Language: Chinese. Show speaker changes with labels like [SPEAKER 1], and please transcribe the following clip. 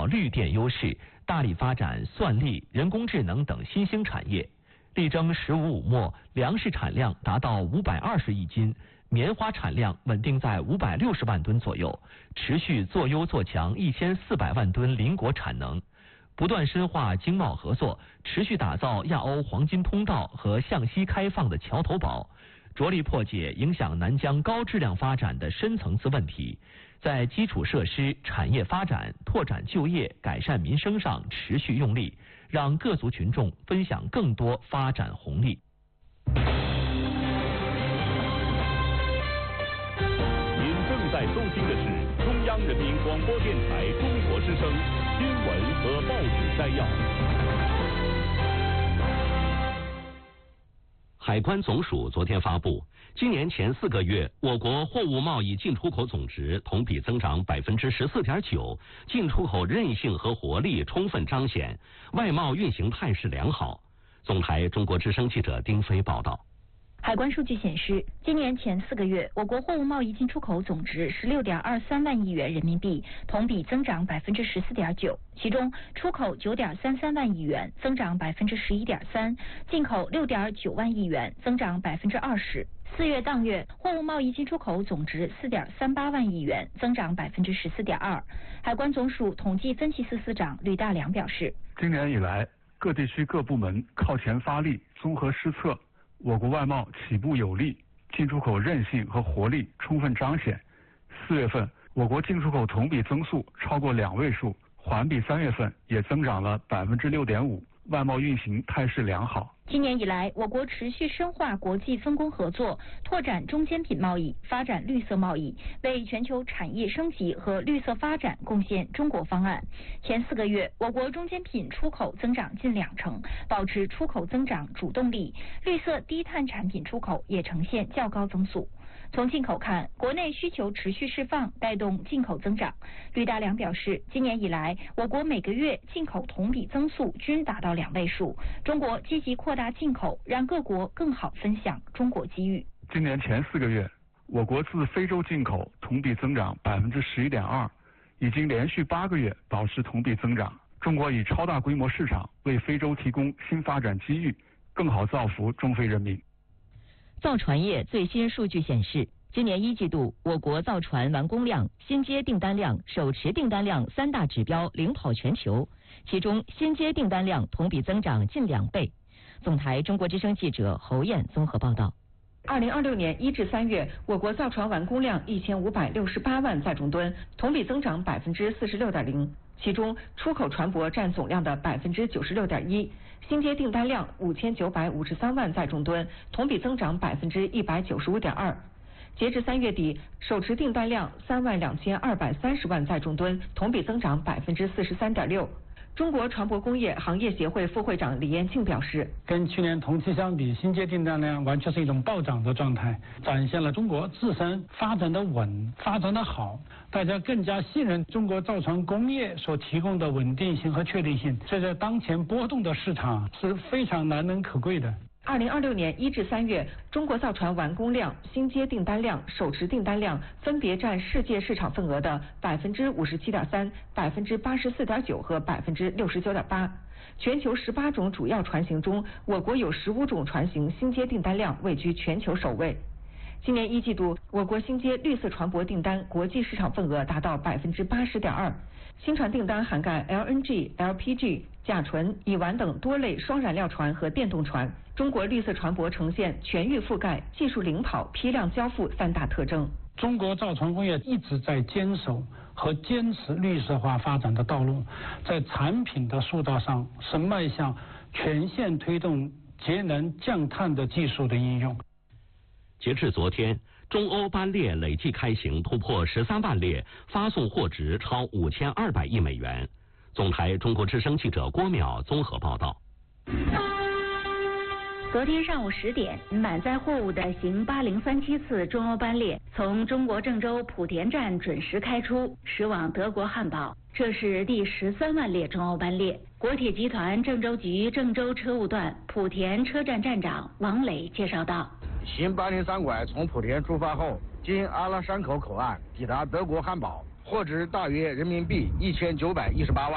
[SPEAKER 1] 绿电优势，大力发展算力、人工智能等新兴产业，力争“15+5”末粮食产量达到520亿斤，棉花产量稳定在560万吨左右，持续做优做强1400万吨邻国产能。不断深化经贸合作，持续打造亚欧黄金通道和向西开放的桥头堡，着力破解影响南疆高质量发展的深层次问题，在基础设施、产业发展、拓展就业、改善民生上持续用力，让各族群众分享更多发展红利。
[SPEAKER 2] 您正在收听的是中央人民广播电台中国之声新闻和报纸摘要。
[SPEAKER 3] 海关总署昨天发布，今年前4个月，我国货物贸易进出口总值同比增长14.9%，进出口韧性和活力充分彰显，外贸运行态势良好。总台中国之声记者丁飞报道。
[SPEAKER 4] 海关数据显示，今年前4个月，我国货物贸易进出口总值16.23万亿元人民币，同比增长14.9%，其中出口9.33万亿元，增长11.3%，进口6.9万亿元，增长20%。4月当月，货物贸易进出口总值4.38万亿元，增长14.2%。海关总署统计分析司司长吕大良表示，
[SPEAKER 5] 今年以来，各地区各部门靠前发力，综合施策，我国外贸起步有力，进出口韧性和活力充分彰显。4月份，我国进出口同比增速超过2位数，环比3月份也增长了6.5%，外贸运行态势良好。
[SPEAKER 4] 今年以来，我国持续深化国际分工合作，拓展中间品贸易，发展绿色贸易，为全球产业升级和绿色发展贡献中国方案。前4个月，我国中间品出口增长近20%，保持出口增长主动力，绿色低碳产品出口也呈现较高增速。从进口看，国内需求持续释放，带动进口增长。吕大良表示，今年以来，我国每个月进口同比增速均达到2位数。中国积极扩大进口，让各国更好分享中国机遇。
[SPEAKER 5] 今年前4个月，我国自非洲进口同比增长11.2%，已经连续8个月保持同比增长。中国以超大规模市场为非洲提供新发展机遇，更好造福中非人民。
[SPEAKER 6] 造船业最新数据显示，今年1季度，我国造船完工量、新接订单量、手持订单量3大指标领跑全球，其中新接订单量同比增长近2倍。总台中国之声记者侯燕综合报道。
[SPEAKER 7] 2026年1至3月，我国造船完工量1568万载重吨，同比增长46.0%，其中出口船舶占总量的96.1%，新接订单量5953万载重吨，同比增长195.2%。截至3月底，手持订单量32230万载重吨，同比增长43.6%。中国船舶工业行业协会副会长李彦庆表示，
[SPEAKER 8] 跟去年同期相比，新接订单量完全是一种暴涨的状态，展现了中国自身发展的稳、发展的好，大家更加信任中国造船工业所提供的稳定性和确定性，这在当前波动的市场是非常难能可贵的。
[SPEAKER 7] 2026年1至3月，中国造船完工量、新接订单量、手持订单量分别占世界市场份额的57.3%、84.9%和69.8%。全球18种主要船型中，我国有15种船型新接订单量位居全球首位。今年1季度，我国新接绿色船舶订单国际市场份额达到80.2%。新船订单涵盖 LNG、LPG、甲醇、乙烷等多类双燃料船和电动船。中国绿色船舶呈现全域覆盖、技术领跑、批量交付3大特征。
[SPEAKER 8] 中国造船工业一直在坚守和坚持绿色化发展的道路，在产品的塑造上是迈向全线推动节能降碳的技术的应用。
[SPEAKER 3] 截至昨天，中欧班列累计开行突破13万列，发送货值超5200亿美元。总台中国之声记者郭淼综合报道。
[SPEAKER 4] 昨天上午10点，满载货物的行8037次中欧班列从中国郑州莆田站准时开出，驶往德国汉堡。这是第13万列中欧班列。国铁集团郑州局郑州车务段莆田车站站长王磊介绍道：
[SPEAKER 9] 新803拐从莆田出发后，经阿拉山口口岸抵达德国汉堡，货值大约人民币1918万。